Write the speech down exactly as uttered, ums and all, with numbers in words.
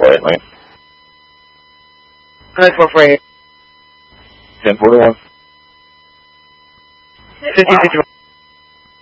four eight, Lincoln. Nine four four eight. ten forty-one. Fifteen fifty one.